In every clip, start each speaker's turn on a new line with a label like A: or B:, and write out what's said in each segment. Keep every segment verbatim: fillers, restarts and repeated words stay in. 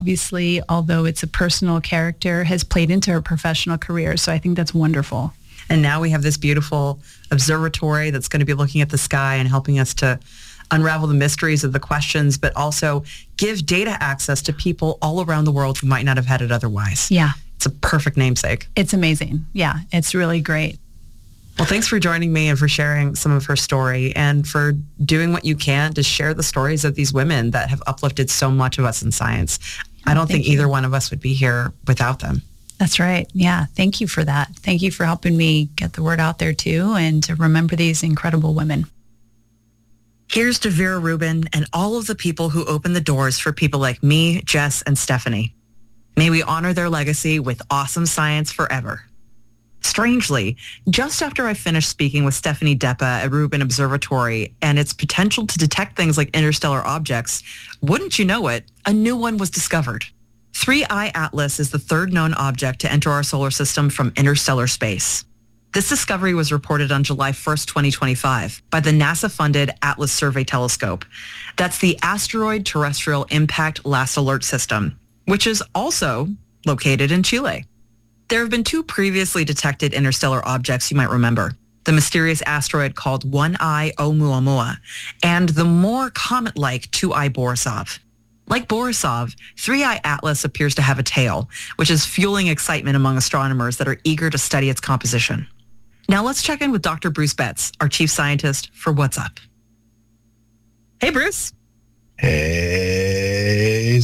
A: obviously, although it's a personal character, has played into her professional career. So I think that's wonderful.
B: And now we have this beautiful observatory that's going to be looking at the sky and helping us to unravel the mysteries of the questions, but also give data access to people all around the world who might not have had it otherwise.
A: Yeah.
B: It's a perfect namesake.
A: It's amazing. Yeah, it's really great.
B: Well, thanks for joining me and for sharing some of her story and for doing what you can to share the stories of these women that have uplifted so much of us in science. I don't think either one of us would be here without them.
A: That's right. Yeah. Thank you for that. Thank you for helping me get the word out there too and to remember these incredible women.
B: Here's to Vera Rubin and all of the people who opened the doors for people like me, Jess, and Stephanie. May we honor their legacy with awesome science forever. Strangely, just after I finished speaking with Stephanie Deppa at Rubin Observatory and its potential to detect things like interstellar objects, wouldn't you know it, a new one was discovered. three I Atlas is the third known object to enter our solar system from interstellar space. This discovery was reported on July first, twenty twenty-five by the NASA-funded Atlas Survey Telescope. That's the Asteroid Terrestrial Impact Last Alert System, which is also located in Chile. There have been two previously detected interstellar objects you might remember, the mysterious asteroid called one I Oumuamua and the more comet-like two I Borisov. Like Borisov, three I Atlas appears to have a tail, which is fueling excitement among astronomers that are eager to study its composition. Now let's check in with Doctor Bruce Betts, our chief scientist, for What's Up. Hey, Bruce.
C: Hey,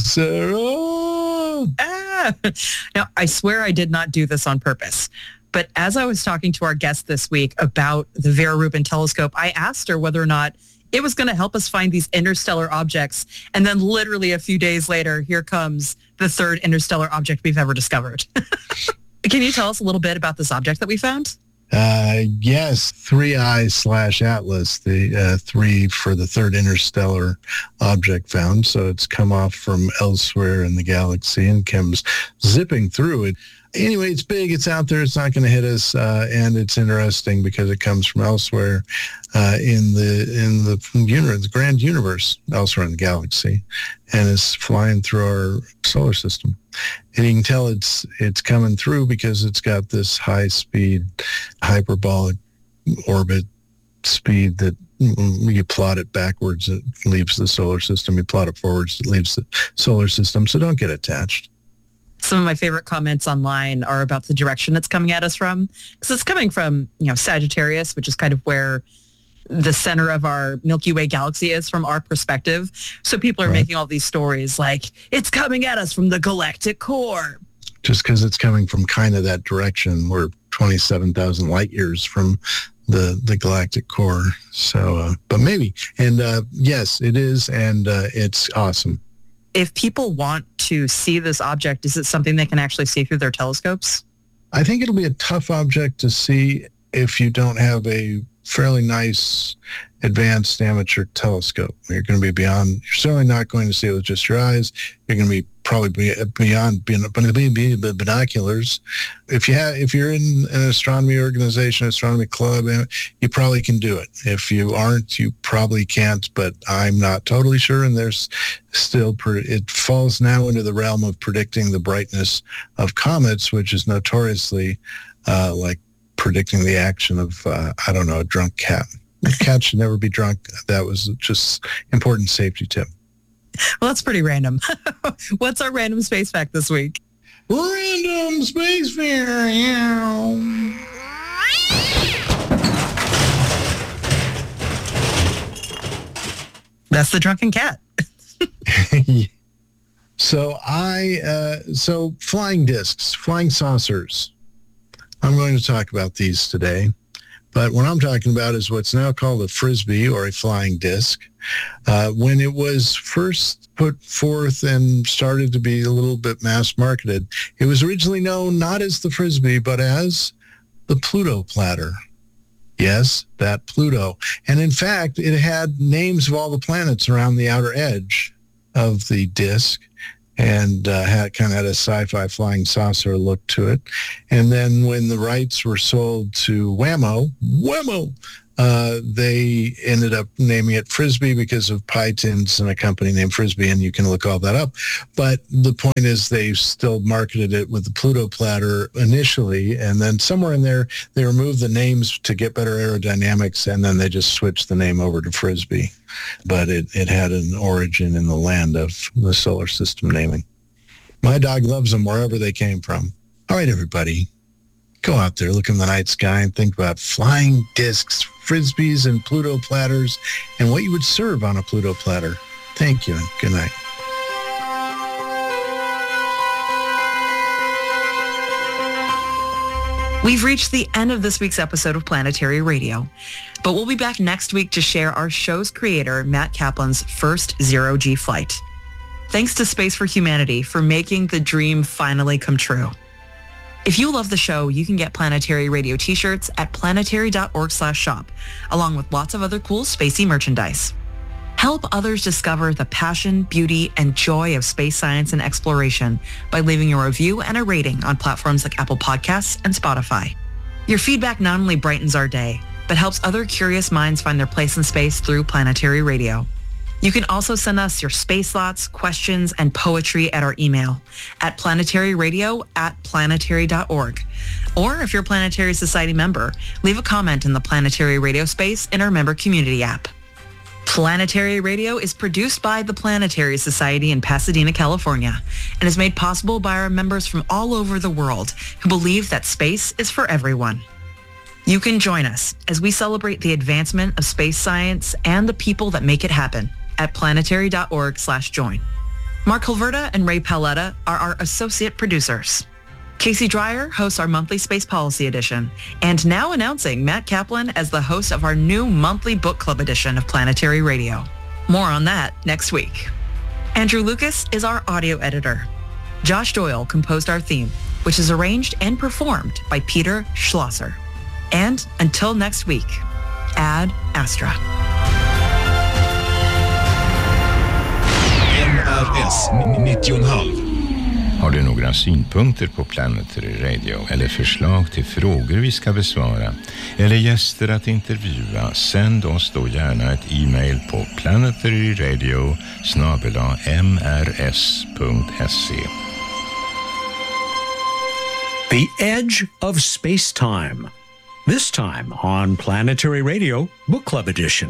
C: Sarah.
B: Ah. Now, I swear I did not do this on purpose. But as I was talking to our guest this week about the Vera Rubin telescope, I asked her whether or not it was going to help us find these interstellar objects. And then literally a few days later, here comes the third interstellar object we've ever discovered. Can you tell us a little bit about this object that we found?
C: Uh, yes, three I slash Atlas, the uh, three for the third interstellar object found. So it's come off from elsewhere in the galaxy and comes zipping through it. Anyway, it's big, it's out there, it's not going to hit us, uh, and it's interesting because it comes from elsewhere uh, in the in the universe, the grand universe, elsewhere in the galaxy, and is flying through our solar system. And you can tell it's it's coming through because it's got this high-speed, hyperbolic orbit speed that you plot it backwards, it leaves the solar system. You plot it forwards, it leaves the solar system. So don't get attached.
B: Some of my favorite comments online are about the direction it's coming at us from. Because it's coming from, you know, Sagittarius, which is kind of where the center of our Milky Way galaxy is from our perspective. So people are right. making all these stories like, it's coming at us from the galactic core.
C: Just because it's coming from kind of that direction. We're twenty-seven thousand light years from the, the galactic core. So, uh, but maybe. And uh, yes, it is. And uh, it's awesome.
B: If people want to see this object, is it something they can actually see through their telescopes?
C: I think it'll be a tough object to see if you don't have a fairly nice advanced amateur telescope. You're going to be beyond, you're certainly not going to see it with just your eyes. You're going to be probably beyond binoculars. If you have, if you're in an astronomy organization, astronomy club, you probably can do it. If you aren't, you probably can't, but I'm not totally sure. And there's still, it falls now into the realm of predicting the brightness of comets, which is notoriously uh, like predicting the action of, uh, I don't know, a drunk cat. A cat should never be drunk. That was just important safety tip.
B: Well, that's pretty random. What's our random space fact this week?
C: Random space fact. Yeah.
B: That's the drunken cat.
C: So I, uh, so flying discs, flying saucers. I'm going to talk about these today. But what I'm talking about is what's now called a Frisbee or a flying disc. Uh, when it was first put forth and started to be a little bit mass marketed, it was originally known not as the Frisbee, but as the Pluto platter. Yes, that Pluto. And in fact, it had names of all the planets around the outer edge of the disc. and uh, had kind of had a sci-fi flying saucer look to it. And then when the rights were sold to Whammo, Whammo, uh, they ended up naming it Frisbee because of pie tins and a company named Frisbee, and you can look all that up. But the point is they still marketed it with the Pluto platter initially, and then somewhere in there they removed the names to get better aerodynamics, and then they just switched the name over to Frisbee. But it, it had an origin in the land of the solar system naming. My dog loves them wherever they came from. All right, everybody. Go out there, look in the night sky, and think about flying discs, Frisbees, and Pluto platters, and what you would serve on a Pluto platter. Thank you, and good night.
B: We've reached the end of this week's episode of Planetary Radio, but we'll be back next week to share our show's creator, Matt Kaplan's first zero-G flight. Thanks to Space for Humanity for making the dream finally come true. If you love the show, you can get Planetary Radio t-shirts at planetary.org slash shop, along with lots of other cool spacey merchandise. Help others discover the passion, beauty, and joy of space science and exploration by leaving a review and a rating on platforms like Apple Podcasts and Spotify. Your feedback not only brightens our day, but helps other curious minds find their place in space through Planetary Radio. You can also send us your space thoughts, questions, and poetry at our email at planetaryradio at planetary dot org. Or if you're a Planetary Society member, leave a comment in the Planetary Radio space in our member community app. Planetary Radio is produced by the Planetary Society in Pasadena, California, and is made possible by our members from all over the world who believe that space is for everyone. You can join us as we celebrate the advancement of space science and the people that make it happen at planetary.org slash join. Mark Hilverda and Ray Paletta are our associate producers. Casey Dreyer hosts our monthly Space Policy Edition, and now announcing Matt Kaplan as the host of our new monthly book club edition of Planetary Radio. More on that next week. Andrew Lucas is our audio editor. Josh Doyle composed our theme, which is arranged and performed by Peter Schlosser. And until next week, Ad Astra.
D: N R S nittio komma fem.
E: Har du några synpunkter på Planetary Radio eller förslag till frågor vi ska besvara eller gäster att intervjua, sänd oss då gärna ett e-mail på planetaryradio snabel-a m r s punkt s e.
F: The Edge of Space-Time. This time on Planetary Radio Book Club Edition.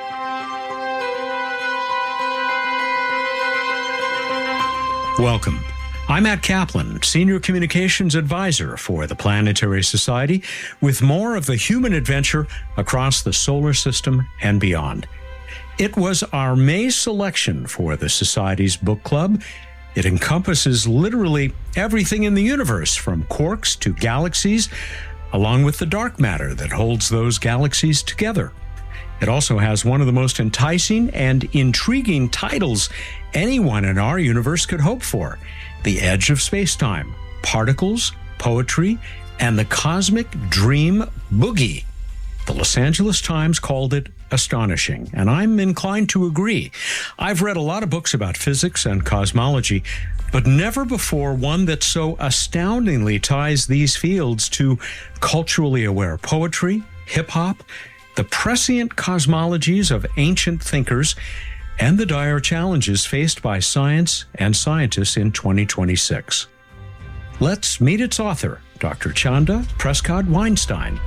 F: Welcome. I'm Matt Kaplan, Senior Communications Advisor for the Planetary Society, with more of the human adventure across the solar system and beyond. It was our May selection for the Society's book club. It encompasses literally everything in the universe, from quarks to galaxies, along with the dark matter that holds those galaxies together. It also has one of the most enticing and intriguing titles anyone in our universe could hope for: The Edge of Space-Time, Particles, Poetry, and the Cosmic Dream Boogie. The Los Angeles Times called it astonishing, and I'm inclined to agree. I've read a lot of books about physics and cosmology, but never before one that so astoundingly ties these fields to culturally aware poetry, hip-hop, the prescient cosmologies of ancient thinkers, and the dire challenges faced by science and scientists in twenty twenty-six. Let's meet its author, Doctor Chanda Prescod-Weinstein.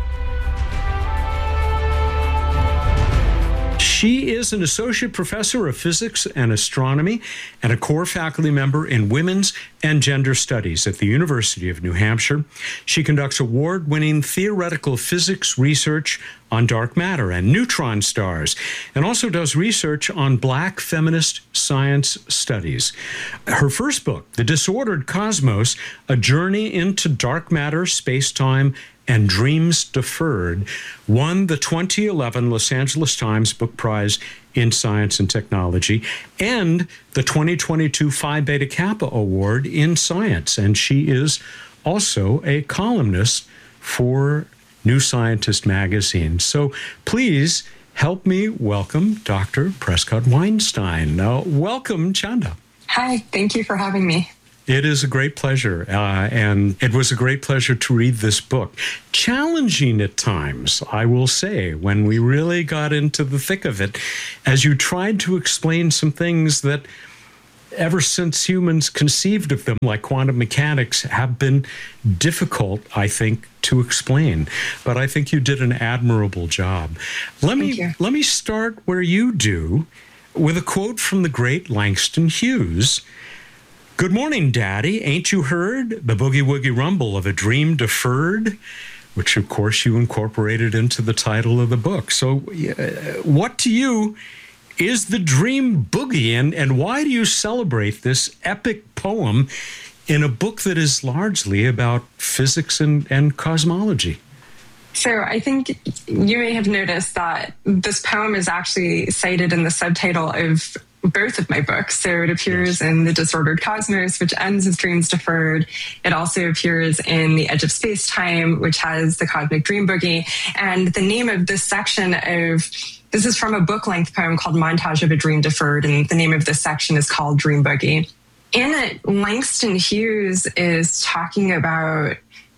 F: She is an associate professor of physics and astronomy and a core faculty member in women's and gender studies at the University of New Hampshire. She conducts award-winning theoretical physics research on dark matter and neutron stars, and also does research on Black feminist science studies. Her first book, The Disordered Cosmos, A Journey into Dark Matter, Space-Time, and Dreams Deferred, won the twenty eleven Los Angeles Times Book Prize in Science and Technology and the twenty twenty-two Phi Beta Kappa Award in Science. And she is also a columnist for New Scientist magazine. So please help me welcome Doctor Prescod-Weinstein. Now, welcome, Chanda.
G: Hi, thank you for having me.
F: It is a great pleasure, uh, and it was a great pleasure to read this book. Challenging at times, I will say, when we really got into the thick of it, as you tried to explain some things that ever since humans conceived of them, like quantum mechanics, have been difficult, I think, to explain. But I think you did an admirable job. Let
G: Thank
F: me
G: you.
F: let me start where you do, with a quote from the great Langston Hughes. "Good morning, Daddy. Ain't you heard the boogie woogie rumble of a dream deferred?" Which, of course, you incorporated into the title of the book. So uh, what to you is the dream boogie, and, and why do you celebrate this epic poem in a book that is largely about physics and, and cosmology?
G: So I think you may have noticed that this poem is actually cited in the subtitle of both of my books. So it appears yes. in The Disordered Cosmos, which ends as Dreams Deferred. It also appears in The Edge of Space-Time, which has the Cosmic Dream Boogie. And the name of this section of, this is from a book-length poem called Montage of a Dream Deferred, and the name of this section is called Dream Boogie. In it, Langston Hughes is talking about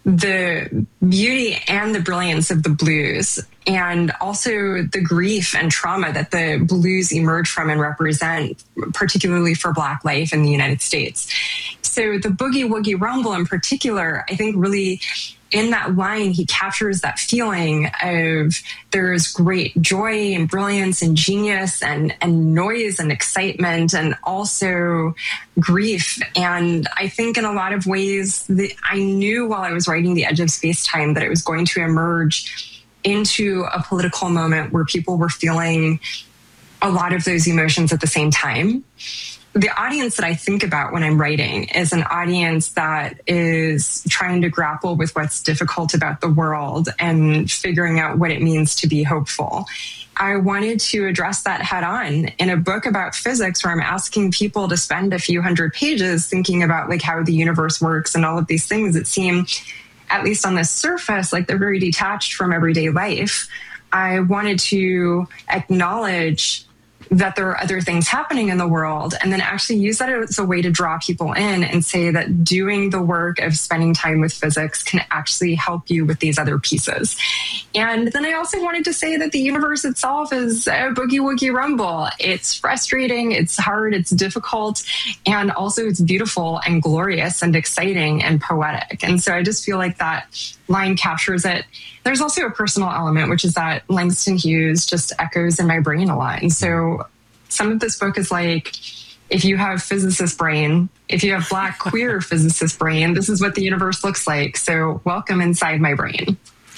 G: the beauty and the brilliance of the blues, and also the grief and trauma that the blues emerge from and represent, particularly for Black life in the United States. So the Boogie Woogie Rumble in particular, I think really in that line, he captures that feeling of there's great joy and brilliance and genius and, and noise and excitement and also grief. And I think in a lot of ways that I knew while I was writing The Edge of Space-Time that it was going to emerge into a political moment where people were feeling a lot of those emotions at the same time. The audience that I think about when I'm writing is an audience that is trying to grapple with what's difficult about the world and figuring out what it means to be hopeful. I wanted to address that head on in a book about physics where I'm asking people to spend a few hundred pages thinking about like how the universe works and all of these things that seem, at least on the surface, like they're very detached from everyday life. I wanted to acknowledge that there are other things happening in the world, and then actually use that as a way to draw people in and say that doing the work of spending time with physics can actually help you with these other pieces. And then I also wanted to say that the universe itself is a boogie woogie rumble. It's frustrating, it's hard, it's difficult, and also it's beautiful and glorious and exciting and poetic. And so I just feel like that line captures it. There's also a personal element, which is that Langston Hughes just echoes in my brain a lot. And so some of this book is like, if you have physicist brain, if you have Black queer physicist brain, this is what the universe looks like. So welcome inside my brain.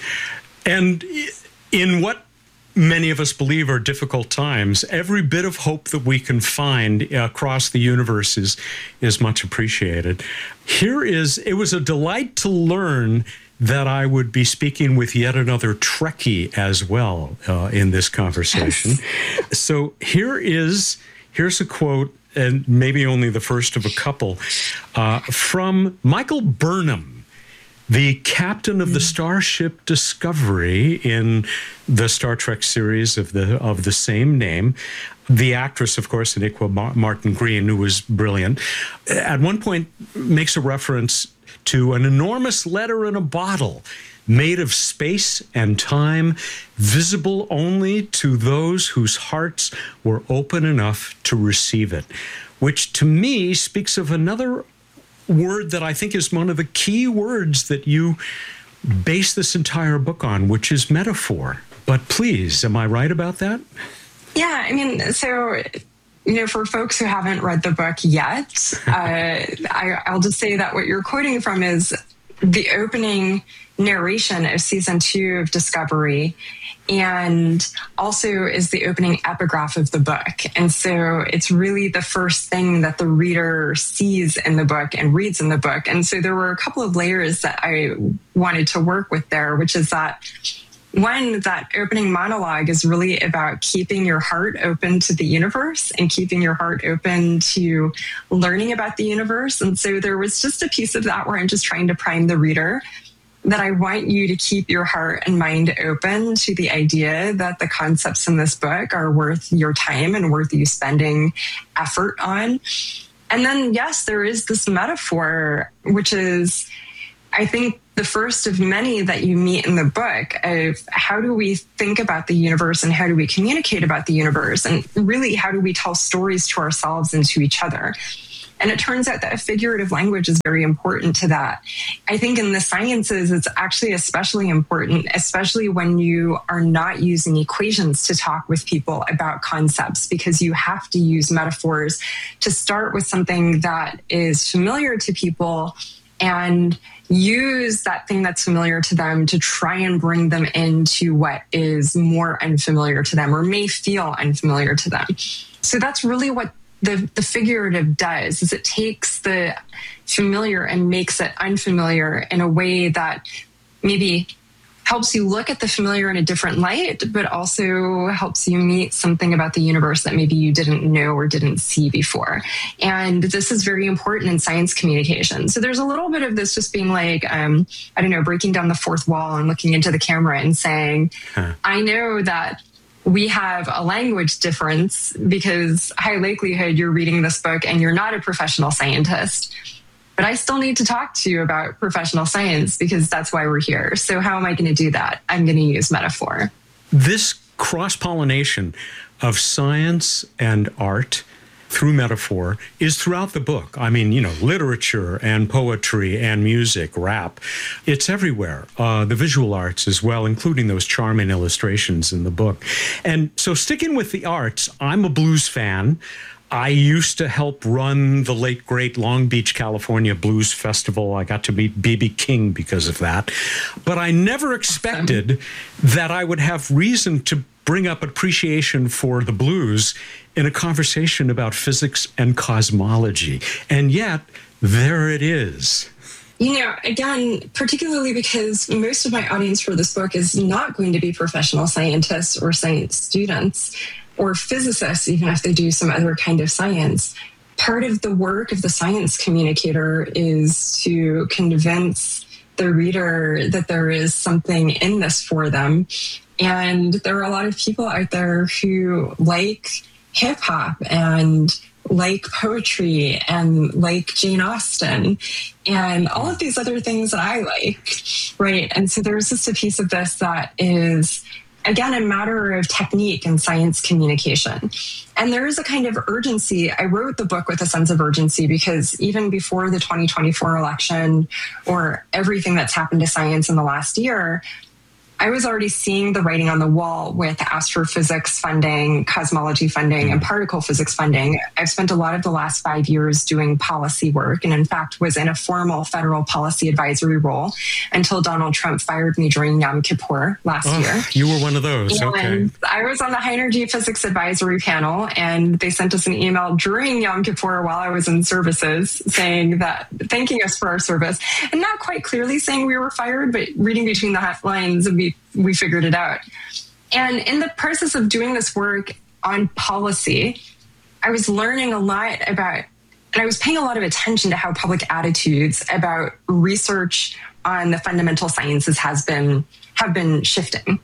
F: And in what many of us believe are difficult times, every bit of hope that we can find across the universe is, is much appreciated. Here is, it was a delight to learn that I would be speaking with yet another Trekkie as well uh, in this conversation. Yes. So here is, here's a quote, and maybe only the first of a couple, uh, from Michael Burnham, the captain of the Starship Discovery in the Star Trek series of the of the same name. The actress, of course, Iniqua Martin Green, who was brilliant, at one point makes a reference to an enormous letter in a bottle made of space and time, visible only to those whose hearts were open enough to receive it, which to me speaks of another word that I think is one of the key words that you base this entire book on, which is metaphor. But please, am I right about that?
G: Yeah, I mean, so, you know, for folks who haven't read the book yet, uh, I, I'll just say that what you're quoting from is the opening narration of season two of Discovery, and also is the opening epigraph of the book. And so it's really the first thing that the reader sees in the book and reads in the book. And so there were a couple of layers that I wanted to work with there, which is that one, that opening monologue is really about keeping your heart open to the universe and keeping your heart open to learning about the universe. And so there was just a piece of that where I'm just trying to prime the reader that I want you to keep your heart and mind open to the idea that the concepts in this book are worth your time and worth you spending effort on. And then, yes, there is this metaphor, which is, I think, the first of many that you meet in the book of how do we think about the universe and how do we communicate about the universe? And really, how do we tell stories to ourselves and to each other? And it turns out that figurative language is very important to that. I think in the sciences, it's actually especially important, especially when you are not using equations to talk with people about concepts, because you have to use metaphors to start with something that is familiar to people and use that thing that's familiar to them to try and bring them into what is more unfamiliar to them or may feel unfamiliar to them. So that's really what the, the figurative does, is it takes the familiar and makes it unfamiliar in a way that maybe helps you look at the familiar in a different light, but also helps you meet something about the universe that maybe you didn't know or didn't see before. And this is very important in science communication. So there's a little bit of this just being like, um, I don't know, breaking down the fourth wall and looking into the camera and saying, huh. I know that we have a language difference because high likelihood you're reading this book and you're not a professional scientist. But I still need to talk to you about professional science because that's why we're here. So how am I going to do that? I'm going to use metaphor.
F: This cross-pollination of science and art through metaphor is throughout the book. I mean, you know, literature and poetry and music, rap, it's everywhere. Uh, the visual arts as well, including those charming illustrations in the book. And so sticking with the arts, I'm a blues fan. I used to help run the late, great Long Beach, California Blues Festival. I got to meet B B King because of that. But I never expected that I would have reason to bring up appreciation for the blues in a conversation about physics and cosmology. And yet, there it is.
G: You know, again, particularly because most of my audience for this book is not going to be professional scientists or science students, or physicists, even if they do some other kind of science. Part of the work of the science communicator is to convince the reader that there is something in this for them. And there are a lot of people out there who like hip hop and like poetry and like Jane Austen and all of these other things that I like, right? And so there's just a piece of this that is, again, a matter of technique and science communication. And there is a kind of urgency. I wrote the book with a sense of urgency because even before the twenty twenty-four election or everything that's happened to science in the last year, I was already seeing the writing on the wall with astrophysics funding, cosmology funding, and particle physics funding. I've spent a lot of the last five years doing policy work, and in fact was in a formal federal policy advisory role until Donald Trump fired me during Yom Kippur last
F: oh,
G: year.
F: You were one of those,
G: and
F: okay.
G: I was on the high energy physics advisory panel, and they sent us an email during Yom Kippur while I was in services saying that, thanking us for our service, and not quite clearly saying we were fired, but reading between the lines, we we figured it out. And in the process of doing this work on policy, I was learning a lot about, and I was paying a lot of attention to how public attitudes about research on the fundamental sciences has been have been shifting,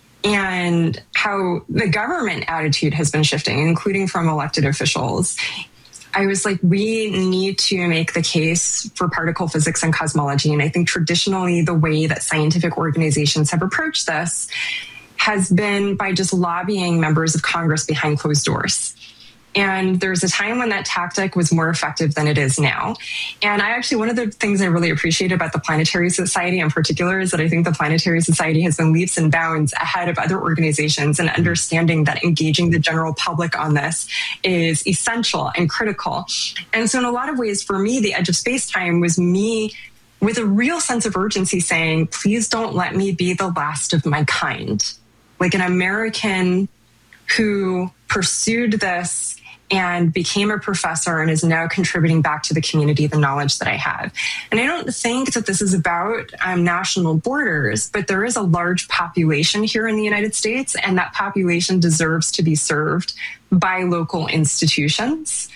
G: and how the government attitude has been shifting, including from elected officials. I was like, we need to make the case for particle physics and cosmology. And I think traditionally the way that scientific organizations have approached this has been by just lobbying members of Congress behind closed doors. And there's a time when that tactic was more effective than it is now. And I actually, one of the things I really appreciate about the Planetary Society in particular is that I think the Planetary Society has been leaps and bounds ahead of other organizations in understanding that engaging the general public on this is essential and critical. And so in a lot of ways, for me, the edge of space-time was me with a real sense of urgency saying, please don't let me be the last of my kind. Like an American who pursued this and became a professor and is now contributing back to the community the knowledge that I have. And I don't think that this is about um, national borders, but there is a large population here in the United States, and that population deserves to be served by local institutions.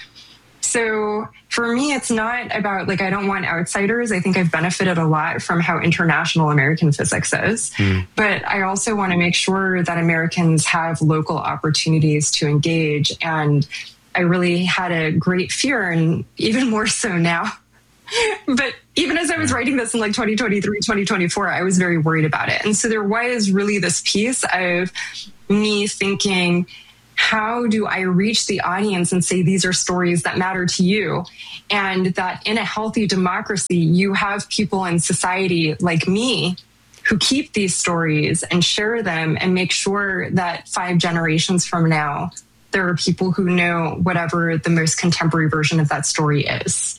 G: So for me, it's not about, like, I don't want outsiders. I think I've benefited a lot from how international American physics is. Mm. But I also want to make sure that Americans have local opportunities to engage. And I really had a great fear, and even more so now. But even as I was writing this in like twenty twenty-three, twenty twenty-four, I was very worried about it. And so there was really this piece of me thinking, how do I reach the audience and say these are stories that matter to you? And that in a healthy democracy, you have people in society like me who keep these stories and share them and make sure that five generations from now, there are people who know whatever the most contemporary version of that story is.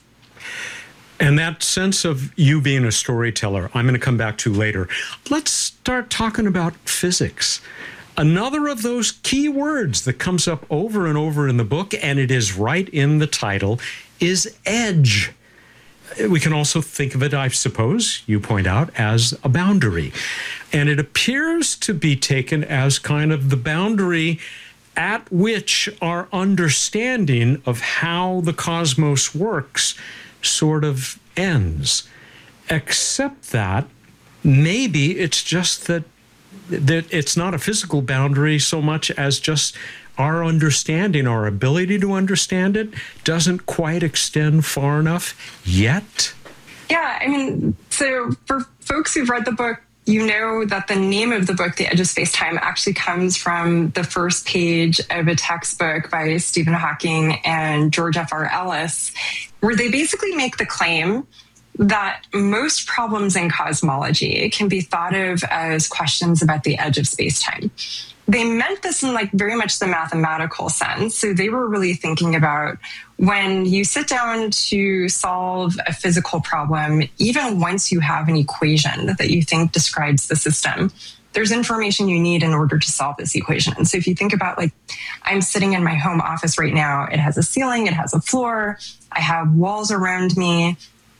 F: And that sense of you being a storyteller, I'm going to come back to later. Let's start talking about physics. Another of those key words that comes up over and over in the book, and it is right in the title, is edge. We can also think of it, I suppose, you point out, as a boundary. And it appears to be taken as kind of the boundary at which our understanding of how the cosmos works sort of ends, except that maybe it's just that that it's not a physical boundary so much as just our understanding, our ability to understand it doesn't quite extend far enough yet.
G: Yeah, I mean, so for folks who've read the book, you know that the name of the book, The Edge of Space-Time, actually comes from the first page of a textbook by Stephen Hawking and George F R Ellis, where they basically make the claim that most problems in cosmology can be thought of as questions about the edge of space-time. They meant this in like very much the mathematical sense. So they were really thinking about when you sit down to solve a physical problem, even once you have an equation that you think describes the system, there's information you need in order to solve this equation. And so if you think about, like, I'm sitting in my home office right now, it has a ceiling, it has a floor, I have walls around me.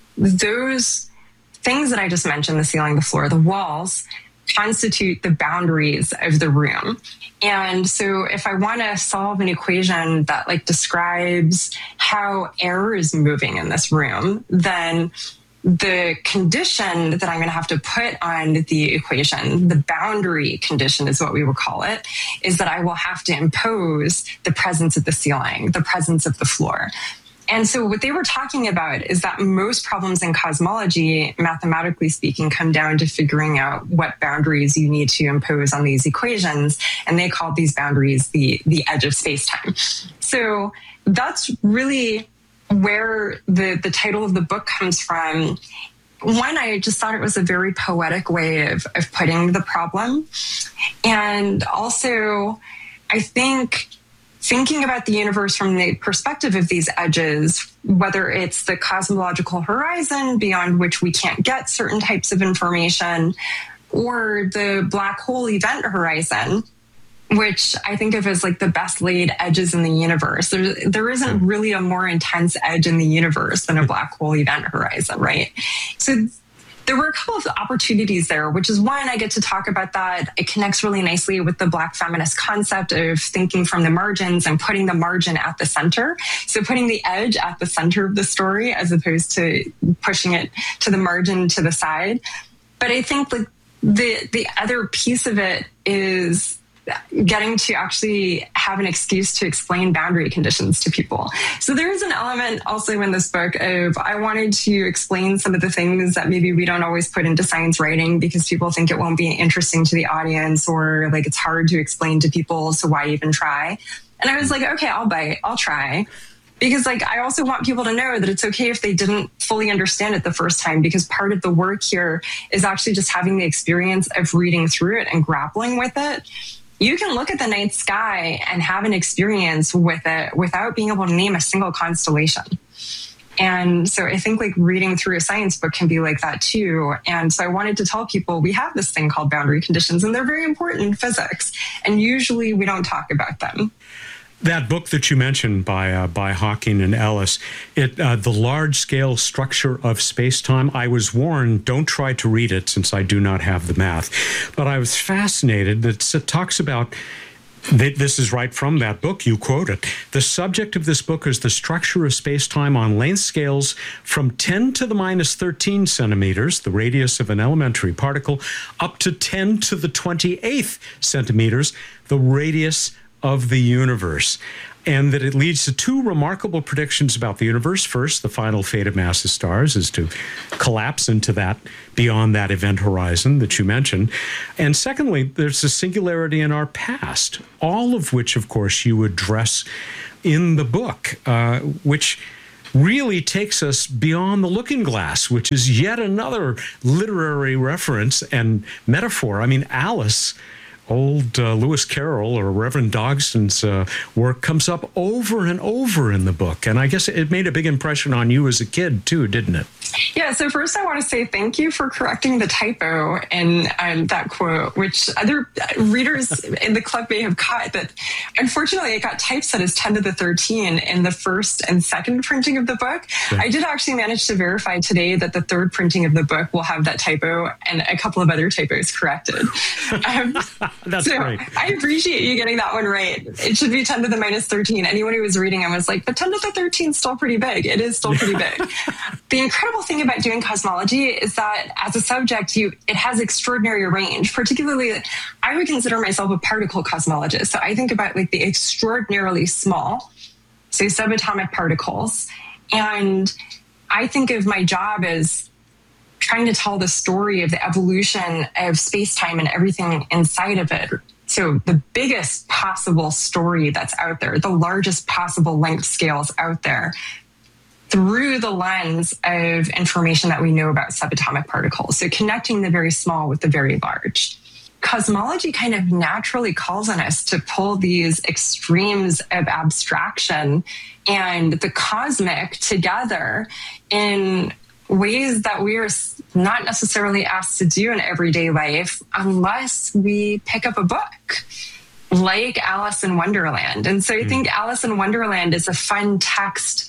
G: Those things that I just mentioned, the ceiling, the floor, the walls, constitute the boundaries of the room. And so if I want to solve an equation that like describes how air is moving in this room, then the condition that I'm going to have to put on the equation, the boundary condition is what we will call it, is that I will have to impose the presence of the ceiling, the presence of the floor. And so what they were talking about is that most problems in cosmology, mathematically speaking, come down to figuring out what boundaries you need to impose on these equations. And they called these boundaries the, the edge of space-time. So that's really where the, the title of the book comes from. One, I just thought it was a very poetic way of, of putting the problem. And also, I think thinking about the universe from the perspective of these edges, whether it's the cosmological horizon beyond which we can't get certain types of information, or the black hole event horizon, which I think of as like the best laid edges in the universe. There, there isn't really a more intense edge in the universe than a black hole event horizon, right? So there were a couple of opportunities there, which is one, I get to talk about that. It connects really nicely with the Black feminist concept of thinking from the margins and putting the margin at the center. So putting the edge at the center of the story as opposed to pushing it to the margin to the side. But I think like the the other piece of it is getting to actually have an excuse to explain boundary conditions to people. So there is an element also in this book of I wanted to explain some of the things that maybe we don't always put into science writing because people think it won't be interesting to the audience or like it's hard to explain to people, so why even try? And I was like, okay, I'll bite, I'll try. Because like I also want people to know that it's okay if they didn't fully understand it the first time, because part of the work here is actually just having the experience of reading through it and grappling with it. You can look at the night sky and have an experience with it without being able to name a single constellation. And so I think like reading through a science book can be like that too. And so I wanted to tell people we have this thing called boundary conditions, and they're very important in physics. And usually we don't talk about them.
F: That book that you mentioned by uh, by Hawking and Ellis, it uh, The Large-Scale Structure of Space-Time, I was warned, don't try to read it since I do not have the math. But I was fascinated that it talks about, this is right from that book, you quote it, the subject of this book is the structure of space-time on length scales from ten to the minus thirteen centimeters, the radius of an elementary particle, up to ten to the twenty-eighth centimeters, the radius of the universe, and that it leads to two remarkable predictions about the universe. First, the final fate of massive stars is to collapse into that, beyond that event horizon that you mentioned. And secondly, there's a singularity in our past, all of which, of course, you address in the book, uh, which really takes us beyond the looking glass, which is yet another literary reference and metaphor. I mean, Alice, old uh, Lewis Carroll or Reverend Dogson's uh, work comes up over and over in the book. And I guess it made a big impression on you as a kid, too, didn't it?
G: Yeah, so first I want to say thank you for correcting the typo in um, that quote, which other readers in the club may have caught. That unfortunately it got typeset as ten to the thirteen in the first and second printing of the book. Yeah. I did actually manage to verify today that the third printing of the book will have that typo and a couple of other typos corrected. Um,
F: That's
G: so
F: great.
G: I appreciate you getting that one right. It should be ten to the minus thirteen. Anyone who was reading it was like, but ten to the thirteen is still pretty big. It is still pretty big. The incredible thing about doing cosmology is that as a subject, you it has extraordinary range. Particularly, I would consider myself a particle cosmologist. So I think about like the extraordinarily small, so subatomic particles. And I think of my job as trying to tell the story of the evolution of space-time and everything inside of it. So the biggest possible story that's out there, the largest possible length scales out there, through the lens of information that we know about subatomic particles. So connecting the very small with the very large. Cosmology kind of naturally calls on us to pull these extremes of abstraction and the cosmic together in ways that we are not necessarily asked to do in everyday life unless we pick up a book like Alice in Wonderland. And so I think Alice in Wonderland is a fun text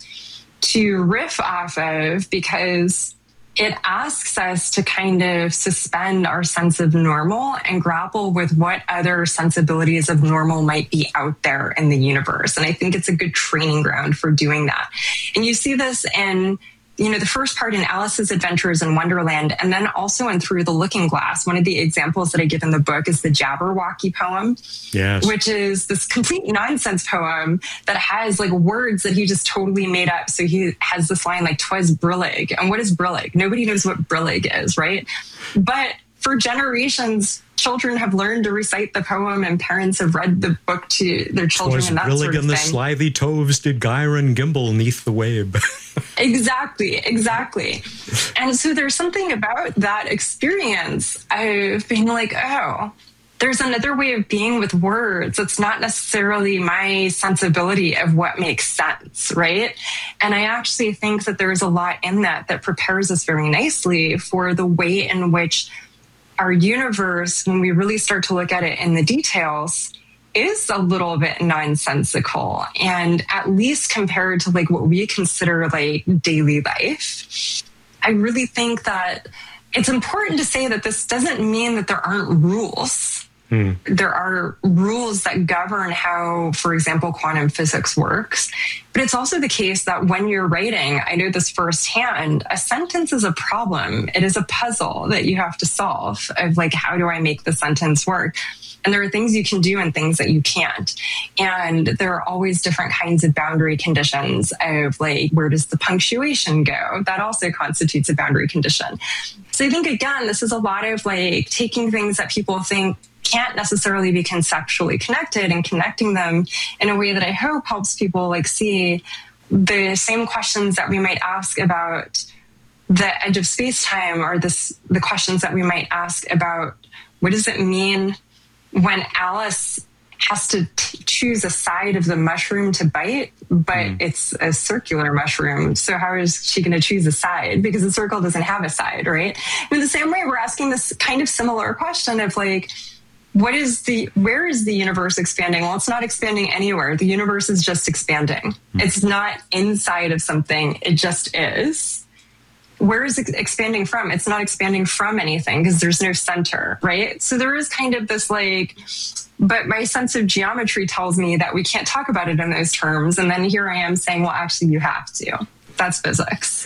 G: to riff off of because it asks us to kind of suspend our sense of normal and grapple with what other sensibilities of normal might be out there in the universe. And I think it's a good training ground for doing that. And you see this in, you know, the first part in Alice's Adventures in Wonderland, and then also in Through the Looking Glass. One of the examples that I give in the book is the Jabberwocky poem,
F: yes.
G: which is this complete nonsense poem that has like words that he just totally made up. So he has this line like, "'Twas brillig." And what is brillig? Nobody knows what brillig is, right? But for generations, children have learned to recite the poem, and parents have read the book to their children, and that
F: brillig
G: sort of
F: and the
G: thing.
F: slithy toves did gyre and gimble neath the wabe.
G: Exactly, exactly. And so there's something about that experience of being like, oh, there's another way of being with words. It's not necessarily my sensibility of what makes sense, right? And I actually think that there's a lot in that that prepares us very nicely for the way in which our universe, when we really start to look at it in the details, is a little bit nonsensical, and at least compared to like what we consider like daily life. I really think that it's important to say that this doesn't mean that there aren't rules. Hmm. There are rules that govern how, for example, quantum physics works. But it's also the case that when you're writing, I know this firsthand, a sentence is a problem. It is a puzzle that you have to solve of like, how do I make the sentence work? And there are things you can do and things that you can't. And there are always different kinds of boundary conditions of like, where does the punctuation go? That also constitutes a boundary condition. So I think, again, this is a lot of like taking things that people think can't necessarily be conceptually connected and connecting them in a way that I hope helps people like see the same questions that we might ask about the edge of space-time, or this, the questions that we might ask about what does it mean when Alice has to t- choose a side of the mushroom to bite, but mm. it's a circular mushroom. So how is she going to choose a side? Because the circle doesn't have a side, right? In the same way, we're asking this kind of similar question of like, what is the, where is the universe expanding? Well, it's not expanding anywhere. The universe is just expanding. Mm. It's not inside of something. It just is. Where is it expanding from? It's not expanding from anything because there's no center, right? So there is kind of this like, but my sense of geometry tells me that we can't talk about it in those terms. And then here I am saying, well, actually you have to. That's physics.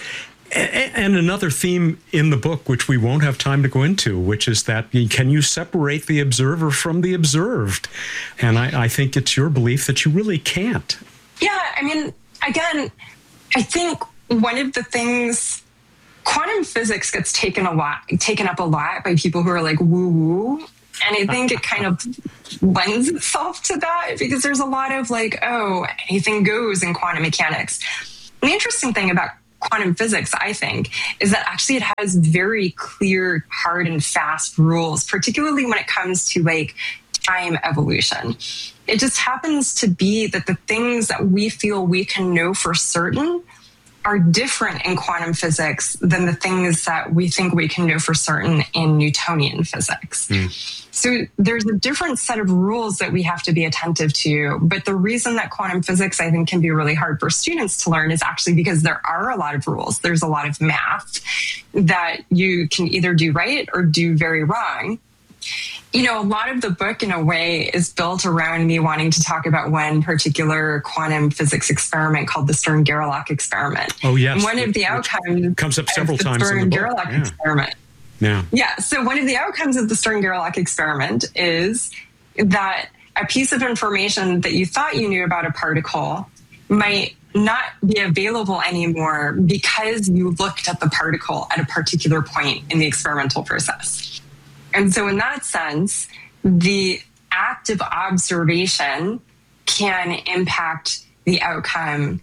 F: And another theme in the book, which we won't have time to go into, which is that can you separate the observer from the observed? And I, I think it's your belief that you really can't.
G: Yeah, I mean, again, I think one of the things, quantum physics gets taken a lot, taken up a lot by people who are like woo-woo. And I think it kind of lends itself to that because there's a lot of like, oh, anything goes in quantum mechanics. And the interesting thing about quantum physics, I think, is that actually it has very clear, hard and fast rules, particularly when it comes to like time evolution. It just happens to be that the things that we feel we can know for certain are different in quantum physics than the things that we think we can know for certain in Newtonian physics. Mm. So there's a different set of rules that we have to be attentive to. But the reason that quantum physics, I think, can be really hard for students to learn is actually because there are a lot of rules. There's a lot of math that you can either do right or do very wrong. You know, a lot of the book, in a way, is built around me wanting to talk about one particular quantum physics experiment called the Stern-Gerlach experiment.
F: Oh, yes.
G: And one of the outcomes
F: comes up several
G: of the
F: times in the book.
G: Stern-Gerlach
F: Yeah.
G: experiment.
F: Yeah.
G: Yeah. So one of the outcomes of the Stern-Gerlach experiment is that a piece of information that you thought you knew about a particle might not be available anymore because you looked at the particle at a particular point in the experimental process. And so in that sense, the act of observation can impact the outcome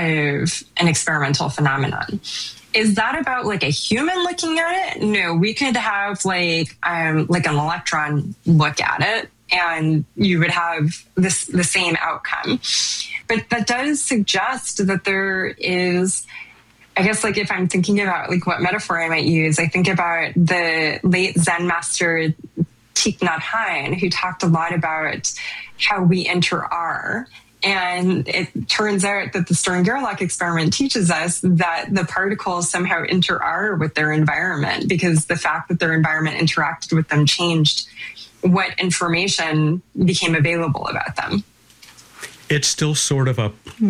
G: of an experimental phenomenon. Is that about like a human looking at it? No, we could have like um, like an electron look at it and you would have this the same outcome. But that does suggest that there is, I guess, like if I'm thinking about like what metaphor I might use, I think about the late Zen master Thich Nhat Hanh, who talked a lot about how we inter-are. And it turns out that the Stern-Gerlach experiment teaches us that the particles somehow inter-are with their environment because the fact that their environment interacted with them changed what information became available about them.
F: It's still sort of a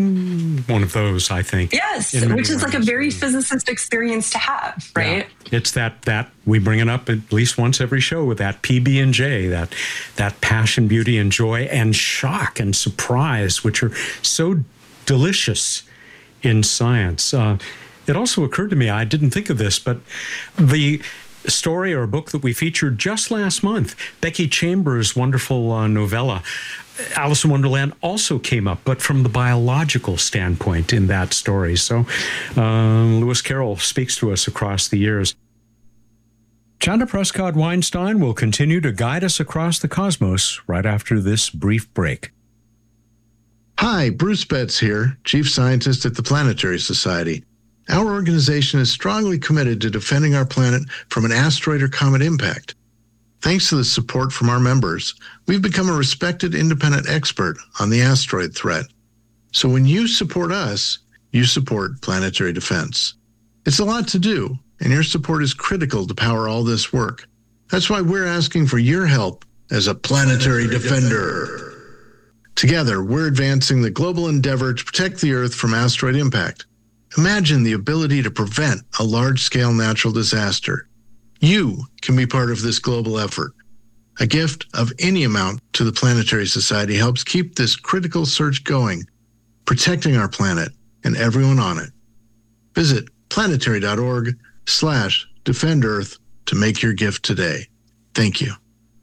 F: one of those, I think.
G: Yes, which is like a very physicist experience to have, right?
F: Yeah. It's that that we bring it up at least once every show with that P B and J, that that passion, beauty, and joy, and shock and surprise, which are so delicious in science. Uh, it also occurred to me, I didn't think of this, but the story or book that we featured just last month, Becky Chambers' wonderful uh, novella, Alice in Wonderland, also came up, but from the biological standpoint in that story. So um, Lewis Carroll speaks to us across the years. Chanda Prescott-Weinstein will continue to guide us across the cosmos right after this brief break.
C: Hi, Bruce Betts here, Chief Scientist at the Planetary Society. Our organization is strongly committed to defending our planet from an asteroid or comet impact. Thanks to the support from our members, we've become a respected independent expert on the asteroid threat. So when you support us, you support planetary defense. It's a lot to do, and your support is critical to power all this work. That's why we're asking for your help as a planetary, planetary defender. defender. Together, we're advancing the global endeavor to protect the Earth from asteroid impact. Imagine the ability to prevent a large-scale natural disaster. You can be part of this global effort. A gift of any amount to the Planetary Society helps keep this critical search going, protecting our planet and everyone on it. Visit planetary.org slash defend Earth to make your gift today. Thank you.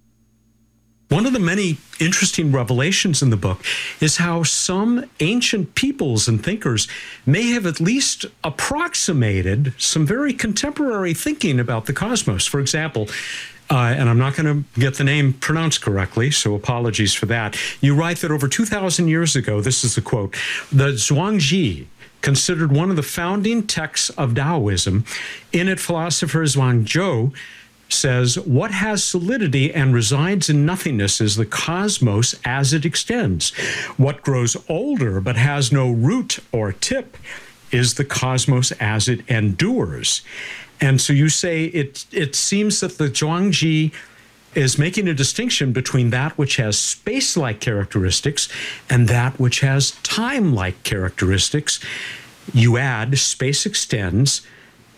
F: One of the many interesting revelations in the book is how some ancient peoples and thinkers may have at least approximated some very contemporary thinking about the cosmos. For example, uh, and I'm not going to get the name pronounced correctly, so apologies for that. You write that over two thousand years ago, this is the quote, the Zhuangzi, considered one of the founding texts of Taoism. In it, philosopher Zhuangzhou says, what has solidity and resides in nothingness is the cosmos as it extends. What grows older but has no root or tip is the cosmos as it endures. And so you say it, it seems that the Zhuangzi is making a distinction between that which has space-like characteristics and that which has time-like characteristics. You add space extends,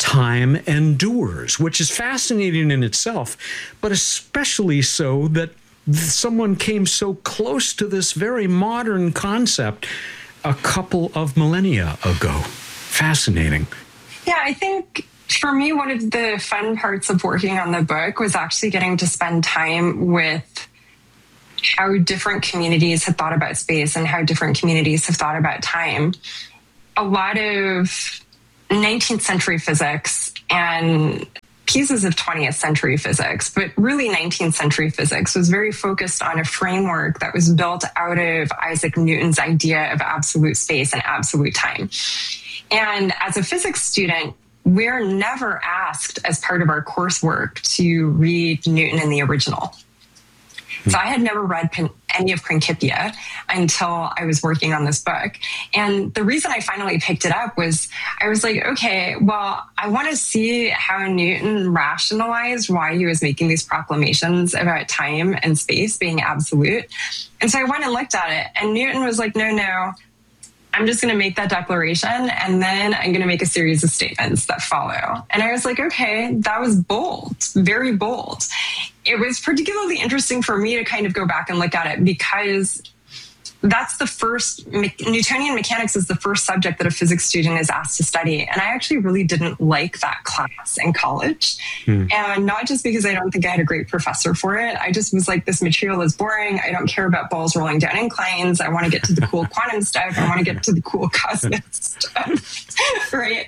F: time endures, which is fascinating in itself, but especially so that someone came so close to this very modern concept a couple of millennia ago. Fascinating.
G: Yeah, I think for me, one of the fun parts of working on the book was actually getting to spend time with how different communities had thought about space and how different communities have thought about time. A lot of nineteenth century physics and pieces of twentieth century physics, but really nineteenth century physics was very focused on a framework that was built out of Isaac Newton's idea of absolute space and absolute time. And as a physics student, we're never asked as part of our coursework to read Newton in the original. So I had never read any of Principia until I was working on this book. And the reason I finally picked it up was I was like, okay, well, I want to see how Newton rationalized why he was making these proclamations about time and space being absolute. And so I went and looked at it, and Newton was like, no, no, I'm just going to make that declaration, and then I'm going to make a series of statements that follow. And I was like, okay, that was bold, very bold. It was particularly interesting for me to kind of go back and look at it because that's the first, Newtonian mechanics is the first subject that a physics student is asked to study. And I actually really didn't like that class in college. Hmm. And not just because I don't think I had a great professor for it. I just was like, this material is boring. I don't care about balls rolling down inclines. I want to get to the cool quantum stuff. I want to get to the cool cosmic stuff, right?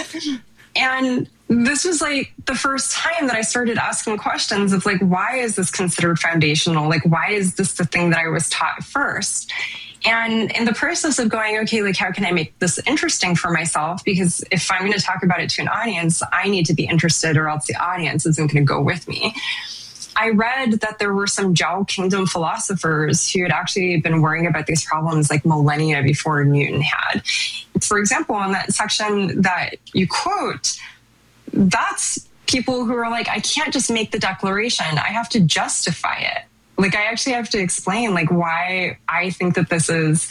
G: And this was like the first time that I started asking questions of like, why is this considered foundational? Like, why is this the thing that I was taught first? And in the process of going, okay, like, how can I make this interesting for myself? Because if I'm going to talk about it to an audience, I need to be interested or else the audience isn't going to go with me. I read that there were some Zhao Kingdom philosophers who had actually been worrying about these problems like millennia before Newton had. For example, in that section that you quote, that's people who are like, I can't just make the declaration. I have to justify it. Like, I actually have to explain like why I think that this is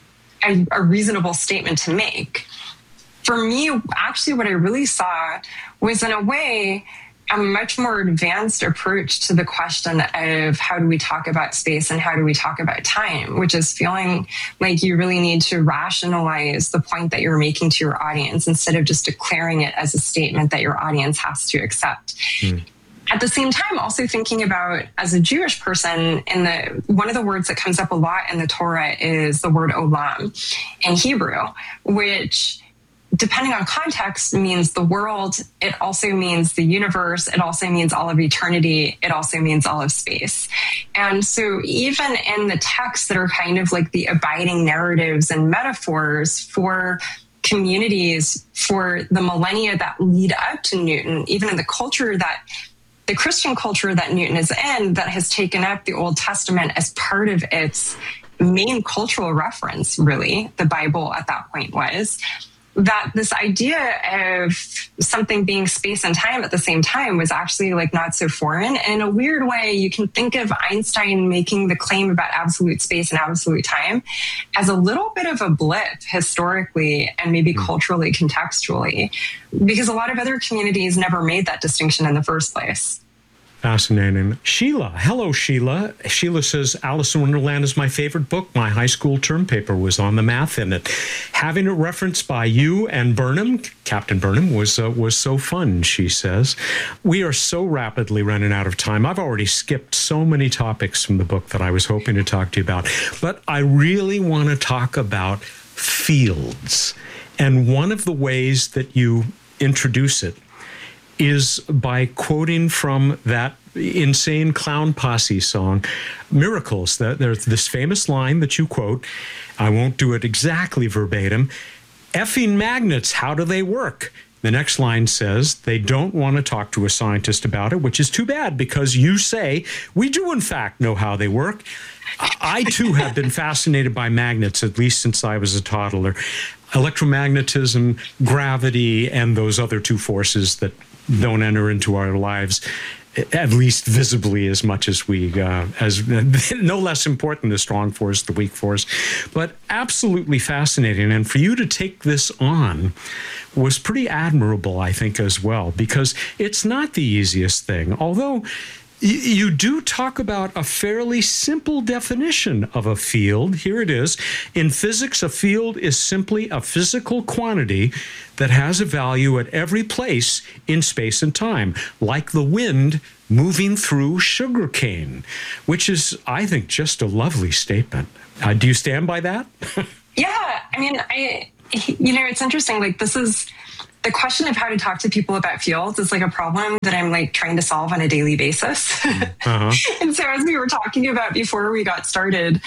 G: a, a reasonable statement to make. For me, actually, what I really saw was, in a way, a much more advanced approach to the question of how do we talk about space and how do we talk about time, which is feeling like you really need to rationalize the point that you're making to your audience instead of just declaring it as a statement that your audience has to accept. Mm. At the same time, also thinking about, as a Jewish person, in the one of the words that comes up a lot in the Torah is the word olam in Hebrew, which, depending on context, means the world. It also means the universe. It also means all of eternity. It also means all of space. And so even in the texts that are kind of like the abiding narratives and metaphors for communities for the millennia that lead up to Newton, even in the culture that the Christian culture that Newton is in, that has taken up the Old Testament as part of its main cultural reference, really, the Bible at that point was, that this idea of something being space and time at the same time was actually like not so foreign. And in a weird way, you can think of Einstein making the claim about absolute space and absolute time as a little bit of a blip historically and maybe mm. culturally, contextually, because a lot of other communities never made that distinction in the first place.
F: Fascinating. Sheila. Hello, Sheila. Sheila says, Alice in Wonderland is my favorite book. My high school term paper was on the math in it. Having it referenced by you and Burnham, Captain Burnham, was uh, was so fun, she says. We are so rapidly running out of time. I've already skipped so many topics from the book that I was hoping to talk to you about. But I really want to talk about fields. And one of the ways that you introduce it is by quoting from that Insane Clown Posse song, Miracles. There's this famous line that you quote. I won't do it exactly verbatim. Effing magnets, how do they work? The next line says, they don't want to talk to a scientist about it, which is too bad because you say, we do in fact know how they work. I too have been fascinated by magnets, at least since I was a toddler. Electromagnetism, gravity, and those other two forces that don't enter into our lives at least visibly as much as we, uh, as no less important, the strong force, the weak force, but absolutely fascinating. And for you to take this on was pretty admirable, I think, as well, because it's not the easiest thing. Although you do talk about a fairly simple definition of a field. Here it is. In physics, a field is simply a physical quantity that has a value at every place in space and time, like the wind moving through sugarcane, which is, I think, just a lovely statement. Uh, do you stand by that?
G: Yeah. I mean, I, you know, it's interesting. Like, this is the question of how to talk to people about fields is like a problem that I'm like trying to solve on a daily basis. Uh-huh. And so as we were talking about before we got started,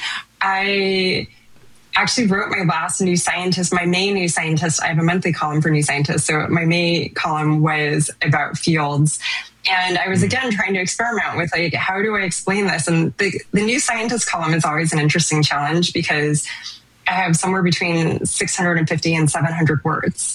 G: I actually wrote my last New Scientist, my May New Scientist. I have a monthly column for New Scientist. So my May column was about fields. And I was, again, trying to experiment with, like, how do I explain this? And the, the New Scientist column is always an interesting challenge because I have somewhere between six hundred fifty and seven hundred words.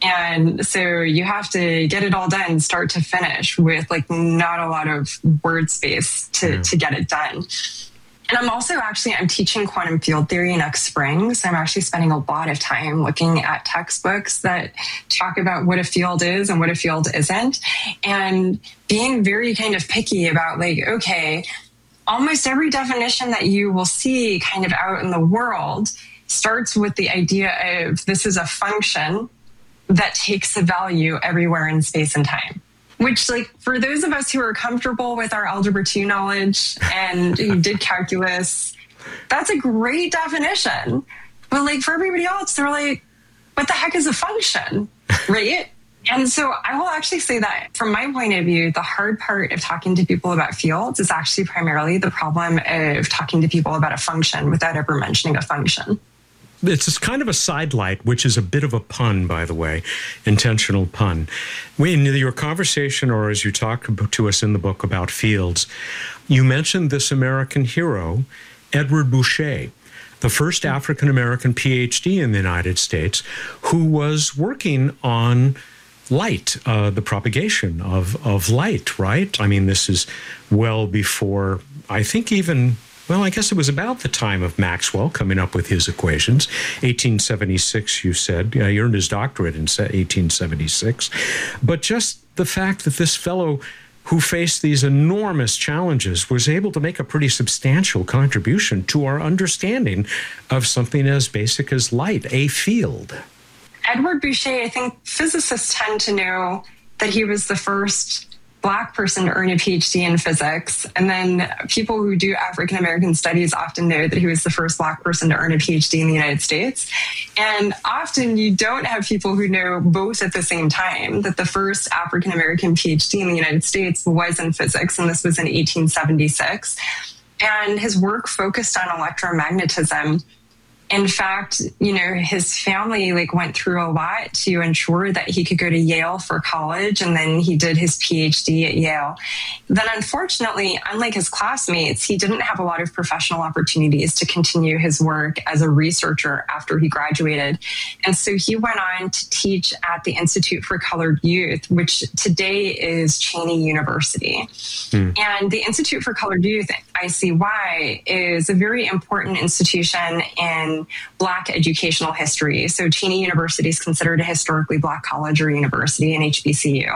G: And so you have to get it all done, start to finish, with like not a lot of word space to, yeah. to get it done. And I'm also actually, I'm teaching quantum field theory next spring. So I'm actually spending a lot of time looking at textbooks that talk about what a field is and what a field isn't. And being very kind of picky about, like, okay, almost every definition that you will see kind of out in the world starts with the idea of this is a function that takes a value everywhere in space and time, which, like, for those of us who are comfortable with our algebra two knowledge and who did calculus, that's a great definition. But like for everybody else, they're like, what the heck is a function, right? And so I will actually say that from my point of view, the hard part of talking to people about fields is actually primarily the problem of talking to people about a function without ever mentioning a function.
F: It's kind of a sidelight, which is a bit of a pun, by the way, intentional pun. In your conversation, or as you talk to us in the book about fields, you mentioned this American hero, Edward Bouchet, the first African-American P H D in the United States, who was working on light, uh, the propagation of, of light, right? I mean, this is well before, I think even... Well, I guess it was about the time of Maxwell coming up with his equations. eighteen seventy-six, you said. Uh, he earned his doctorate in eighteen seventy-six. But just the fact that this fellow who faced these enormous challenges was able to make a pretty substantial contribution to our understanding of something as basic as light, a field.
G: Edward Bouchet, I think physicists tend to know that he was the first Black person to earn a P H D in physics. And then people who do African-American studies often know that he was the first Black person to earn a P H D in the United States. And often you don't have people who know both at the same time, that the first African-American P H D in the United States was in physics, and this was in eighteen seventy-six. And his work focused on electromagnetism. In fact, you know, his family like went through a lot to ensure that he could go to Yale for college, and then he did his P H D at Yale. Then unfortunately, unlike his classmates, he didn't have a lot of professional opportunities to continue his work as a researcher after he graduated. And so he went on to teach at the Institute for Colored Youth, which today is Cheney University. Mm. And the Institute for Colored Youth, I C Y, is a very important institution in Black educational history. So Cheney University is considered a historically Black college or university, an H B C U.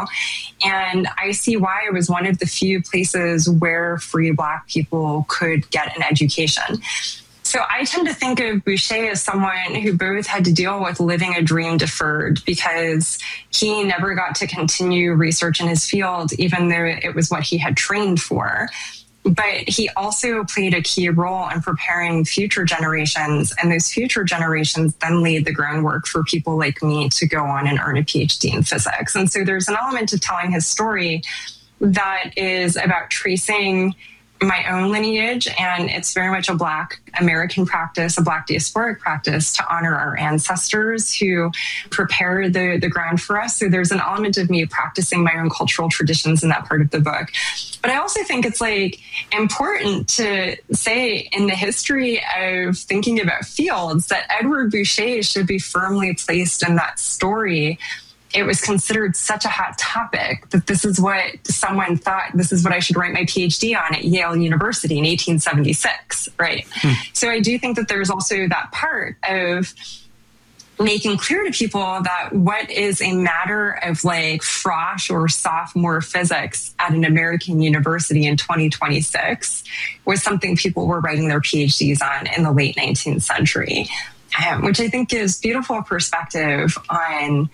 G: And I C Y was one of the few places where free Black people could get an education. So I tend to think of Bouchet as someone who both had to deal with living a dream deferred, because he never got to continue research in his field, even though it was what he had trained for. But he also played a key role in preparing future generations, and those future generations then laid the groundwork for people like me to go on and earn a P H D in physics. And so there's an element to telling his story that is about tracing my own lineage, and it's very much a Black American practice, a Black diasporic practice to honor our ancestors who prepared the, the ground for us. So there's an element of me practicing my own cultural traditions in that part of the book. But I also think it's like important to say in the history of thinking about fields that Edward Bouchet should be firmly placed in that story, it was considered such a hot topic that this is what someone thought, this is what I should write my PhD on at Yale University in eighteen seventy-six, right? Hmm. So I do think that there's also that part of making clear to people that what is a matter of like frosh or sophomore physics at an American university in twenty twenty-six was something people were writing their PhDs on in the late nineteenth century, um, which I think gives beautiful perspective on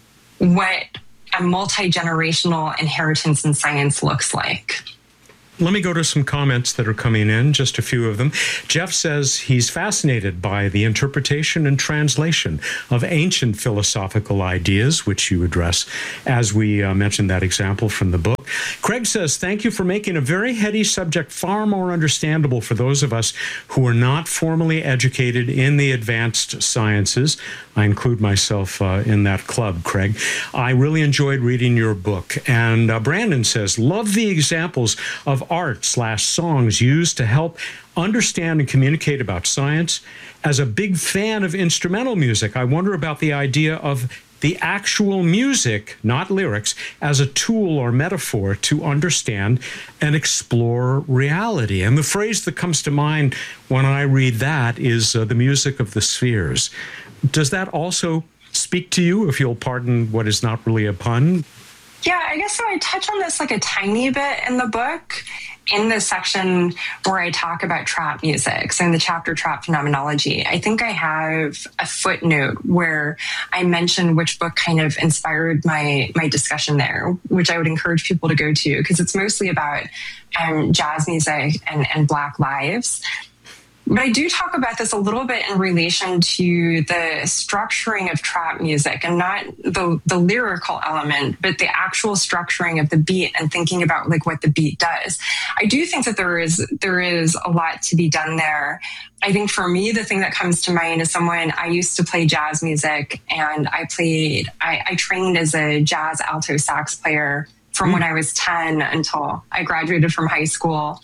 G: what a multi-generational inheritance in science looks like.
F: Let me go to some comments that are coming in, just a few of them. Jeff says he's fascinated by the interpretation and translation of ancient philosophical ideas, which you address, as we uh, mentioned that example from the book. Craig says, thank you for making a very heady subject far more understandable for those of us who are not formally educated in the advanced sciences. I include myself uh, in that club, Craig. I really enjoyed reading your book. And uh, Brandon says, love the examples of art slash songs used to help understand and communicate about science. As a big fan of instrumental music, I wonder about the idea of the actual music, not lyrics, as a tool or metaphor to understand and explore reality. And the phrase that comes to mind when I read that is uh, the music of the spheres. Does that also speak to you, if you'll pardon what is not really a pun?
G: Yeah, I guess so. I touch on this like a tiny bit in the book, in the section where I talk about trap music, so in the chapter Trap Phenomenology. I think I have a footnote where I mention which book kind of inspired my my discussion there, which I would encourage people to go to, because it's mostly about um, jazz music and, and Black lives. But I do talk about this a little bit in relation to the structuring of trap music, and not the, the lyrical element, but the actual structuring of the beat and thinking about like what the beat does. I do think that there is there is a lot to be done there. I think for me, the thing that comes to mind is someone, I used to play jazz music, and I played, I, I trained as a jazz alto sax player from mm. when I was ten until I graduated from high school.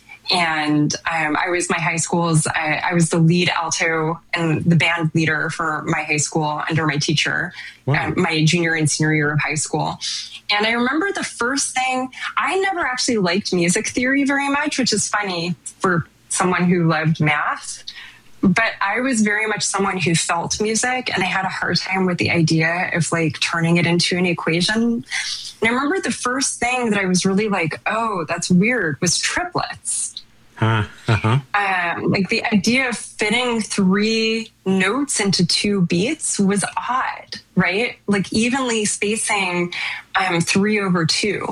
G: And um, I was my high school's, I, I was the lead alto and the band leader for my high school under my teacher, wow. um, my junior and senior year of high school. And I remember the first thing, I never actually liked music theory very much, which is funny for someone who loved math. But I was very much someone who felt music, and I had a hard time with the idea of like turning it into an equation. And I remember the first thing that I was really like, oh, that's weird, was triplets.
F: Uh, uh-huh.
G: Um, like the idea of fitting three notes into two beats was odd, right? Like evenly spacing um, three over two.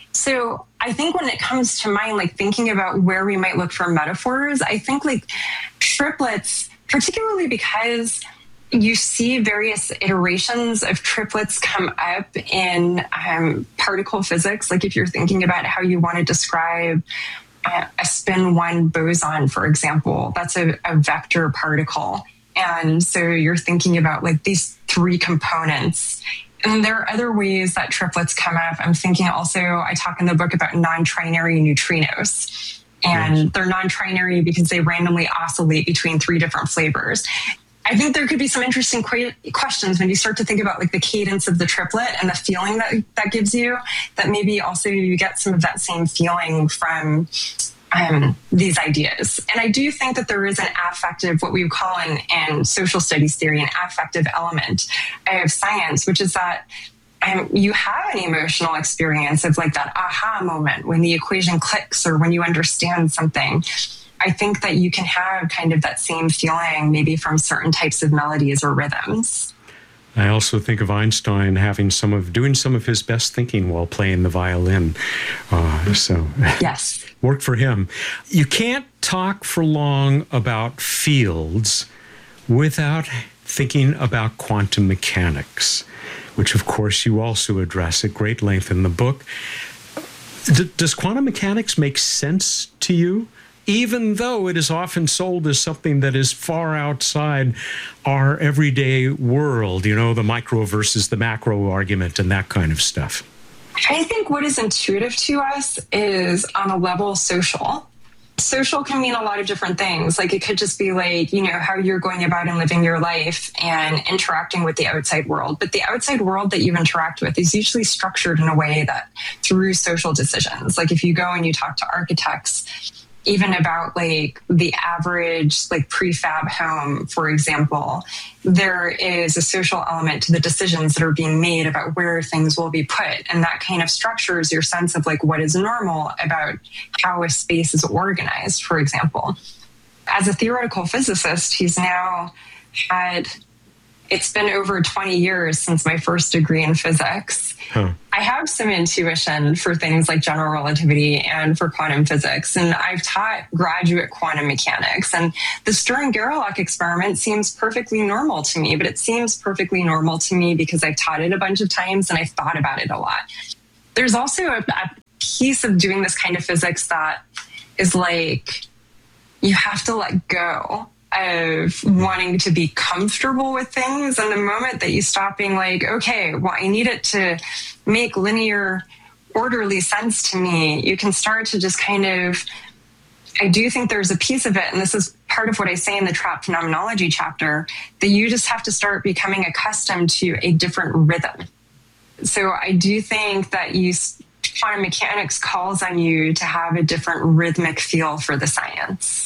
G: So I think when it comes to mind, like thinking about where we might look for metaphors, I think like triplets, particularly because you see various iterations of triplets come up in um, particle physics. Like if you're thinking about how you want to describe uh, a spin one boson, for example, that's a, a vector particle. And so you're thinking about like these three components. And there are other ways that triplets come up. I'm thinking also, I talk in the book about non-trinary neutrinos. And yes. They're non-trinary because they randomly oscillate between three different flavors. I think there could be some interesting qu- questions when you start to think about like the cadence of the triplet and the feeling that that gives you, that maybe also you get some of that same feeling from um, these ideas. And I do think that there is an affective, what we would call in, in social studies theory, an affective element of science, which is that um, you have an emotional experience of like that aha moment when the equation clicks or when you understand something. I think that you can have kind of that same feeling maybe from certain types of melodies or rhythms.
F: I also think of Einstein having some of doing some of his best thinking while playing the violin. Uh, so
G: yes,
F: worked for him. You can't talk for long about fields without thinking about quantum mechanics, which of course you also address at great length in the book. D- does quantum mechanics make sense to you? Even though it is often sold as something that is far outside our everyday world, you know, the micro versus the macro argument and that kind of stuff.
G: I think what is intuitive to us is on a level social. social can mean a lot of different things. Like it could just be like, you know, how you're going about and living your life and interacting with the outside world. But the outside world that you interact with is usually structured in a way that through social decisions. Like if you go and you talk to architects, even about like the average like prefab home, for example, there is a social element to the decisions that are being made about where things will be put. And that kind of structures your sense of like what is normal about how a space is organized, for example. As a theoretical physicist, he's now had, it's been over twenty years since my first degree in physics. Huh. I have some intuition for things like general relativity and for quantum physics, and I've taught graduate quantum mechanics. And the Stern-Gerlach experiment seems perfectly normal to me, but it seems perfectly normal to me because I've taught it a bunch of times and I've thought about it a lot. There's also a, a piece of doing this kind of physics that is like, you have to let go of wanting to be comfortable with things. And the moment that you stop being like, okay, well, I need it to make linear, orderly sense to me, you can start to just kind of, I do think there's a piece of it, and this is part of what I say in the trap phenomenology chapter, that you just have to start becoming accustomed to a different rhythm. So I do think that you, quantum mechanics calls on you to have a different rhythmic feel for the science.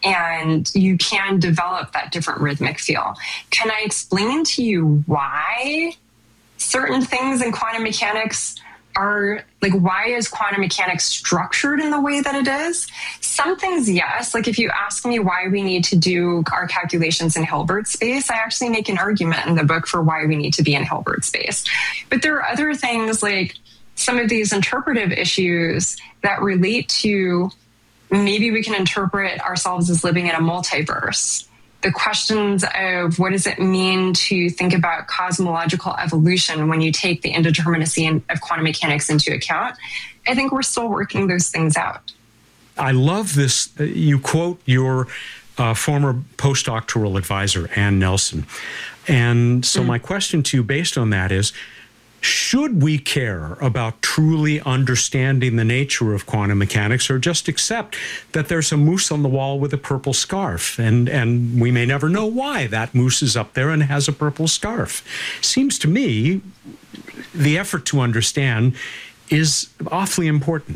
G: And you can develop that different rhythmic feel. Can I explain to you why certain things in quantum mechanics are, like, why is quantum mechanics structured in the way that it is? Some things, yes. Like if you ask me why we need to do our calculations in Hilbert space, I actually make an argument in the book for why we need to be in Hilbert space. But there are other things like some of these interpretive issues that relate to maybe we can interpret ourselves as living in a multiverse. The questions of what does it mean to think about cosmological evolution when you take the indeterminacy of quantum mechanics into account, I think we're still working those things out.
F: I love this. You quote your uh, former postdoctoral advisor, Ann Nelson. And so mm. my question to you based on that is, should we care about truly understanding the nature of quantum mechanics, or just accept that there's a moose on the wall with a purple scarf, and, and we may never know why that moose is up there and has a purple scarf? Seems to me the effort to understand is awfully important.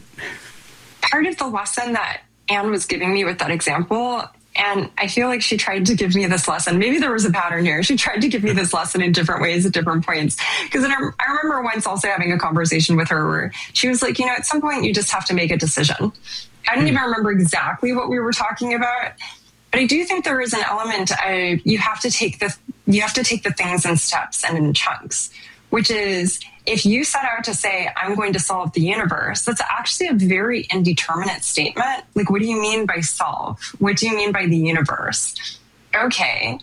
G: Part of the lesson that Anne was giving me with that example, and I feel like she tried to give me this lesson. Maybe there was a pattern here. She tried to give me this lesson in different ways at different points. Because I remember once also having a conversation with her where she was like, you know, at some point you just have to make a decision. I don't even remember exactly what we were talking about, but I do think there is an element of you have to take the you have to take the things in steps and in chunks, which is if you set out to say, I'm going to solve the universe, that's actually a very indeterminate statement. Like, what do you mean by solve? What do you mean by the universe? Okay,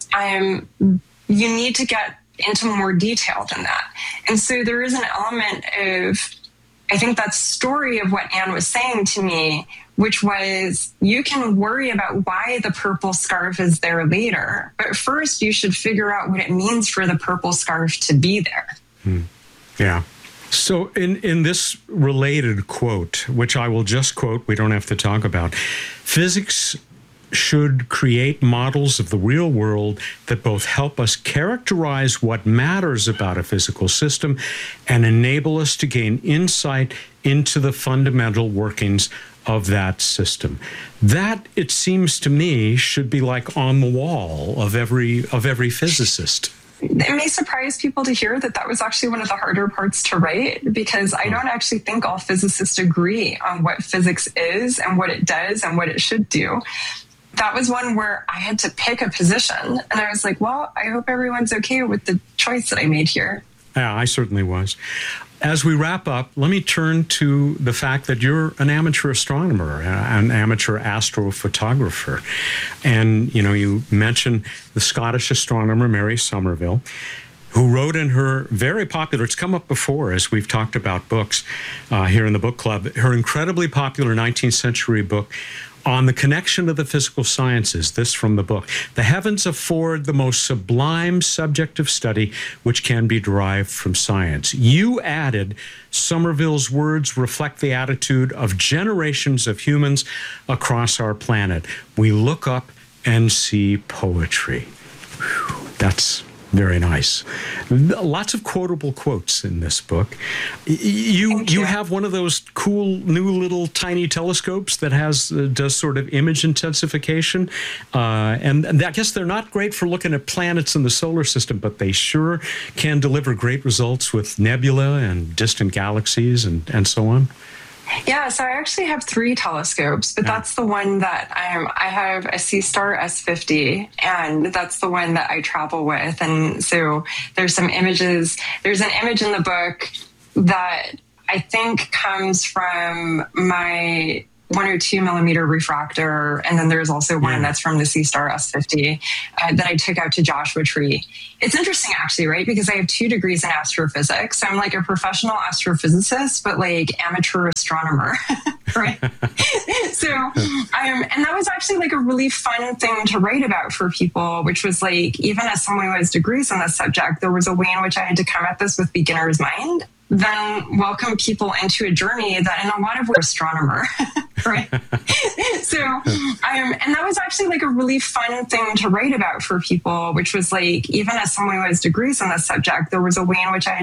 G: um, you need to get into more detail than that. And so there is an element of, I think that story of what Anne was saying to me, which was you can worry about why the purple scarf is there later, but first you should figure out what it means for the purple scarf to be there.
F: Hmm. Yeah. So in, in this related quote, which I will just quote, we don't have to talk about, physics should create models of the real world that both help us characterize what matters about a physical system and enable us to gain insight into the fundamental workings of that system. That, it seems to me, should be like on the wall of every of every physicist.
G: It may surprise people to hear that that was actually one of the harder parts to write, because I don't actually think all physicists agree on what physics is and what it does and what it should do. That was one where I had to pick a position, and I was like, well, I hope everyone's okay with the choice that I made here.
F: Yeah, I certainly was. As we wrap up, let me turn to the fact that you're an amateur astronomer, an amateur astrophotographer. And, you know, you mentioned the Scottish astronomer Mary Somerville, who wrote in her very popular, it's come up before as we've talked about books uh, here in the book club, her incredibly popular nineteenth century book, On the connection of the physical sciences, this from the book: the heavens afford the most sublime subject of study which can be derived from science. You added, Somerville's words reflect the attitude of generations of humans across our planet. We look up and see poetry. Whew, that's very nice. Lots of quotable quotes in this book. You you. you have one of those cool new little tiny telescopes that has uh, does sort of image intensification, uh, and, and I guess they're not great for looking at planets in the solar system, but they sure can deliver great results with nebula and distant galaxies and, and so on.
G: Yeah, so I actually have three telescopes, but yeah. that's the one that I'm, I have a Seastar S fifty, and that's the one that I travel with. And so there's some images. There's an image in the book that I think comes from my one or two millimeter refractor. And then there's also one yeah. that's from the Seastar S fifty uh, that I took out to Joshua Tree. It's interesting, actually, right? Because I have two degrees in astrophysics. So I'm like a professional astrophysicist, but like amateur astronomer, right? So I'm, and that was actually like a really fun thing to write about for people, which was like, even as someone who has degrees on this subject, there was a way in which I had to come at this with beginner's mind, then welcome people into a journey that in a lot of ways astronomer, right? So um, and that was actually like a really fun thing to write about for people, which was like, even as someone who has degrees on this subject, there was a way in which I had